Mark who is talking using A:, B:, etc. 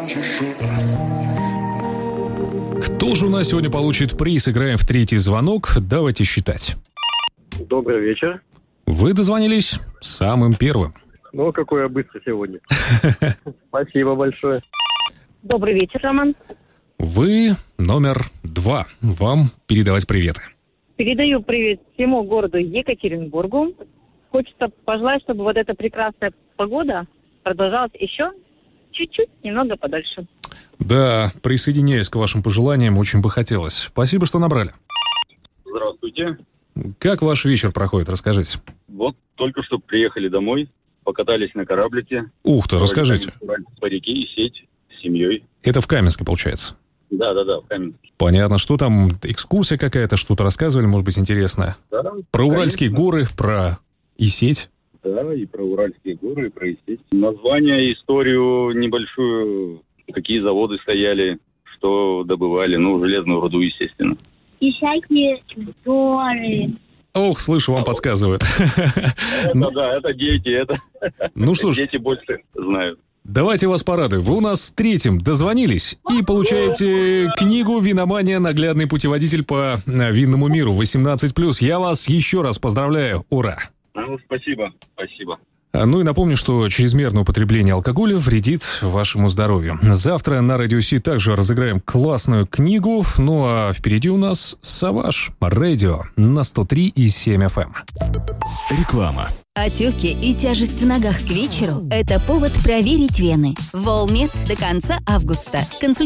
A: Кто же у нас сегодня получит приз? Играем в третий звонок. Давайте считать.
B: Добрый вечер.
A: Вы дозвонились самым первым.
B: Ну, какой я быстрый сегодня. Спасибо большое.
C: Добрый вечер, Роман.
A: Вы номер 2. Вам передавать приветы.
C: Передаю привет всему городу Екатеринбургу. Хочется пожелать, чтобы вот эта прекрасная погода продолжалась еще чуть-чуть, немного подольше.
A: Да, присоединяюсь к вашим пожеланиям, очень бы хотелось. Спасибо, что набрали.
D: Здравствуйте.
A: Как ваш вечер проходит, расскажите.
D: Вот только что приехали домой, покатались на кораблике.
A: Ух ты, расскажите.
D: По реке и сеть с семьей.
A: Это в Каменске, получается?
D: Да, в Каменске.
A: Понятно. Что там, экскурсия какая-то, что-то рассказывали, может быть, интересное?
D: Да,
A: про Уральские горы, про Исеть?
D: Да, и про Уральские горы, и про Исеть. Название, историю небольшую, какие заводы стояли, что добывали, железную руду, естественно.
E: Исетские горы.
A: Ох, слышу, вам подсказывают.
D: Это дети,
A: Ну что ж,
D: дети больше знают.
A: давайте вас порадуем. Вы у нас третьим дозвонились и получаете книгу «Виномания. Наглядный путеводитель по винному миру 18+.» Я вас еще раз поздравляю. Ура!
D: Спасибо.
A: Ну и напомню, что чрезмерное употребление алкоголя вредит вашему здоровью. Завтра на Радио Си также разыграем классную книгу. Ну а впереди у нас «Саваж Радио» на 103,7 FM.
F: Реклама.
G: Отеки и тяжесть в ногах к вечеру – это повод проверить вены. Волмед до конца августа.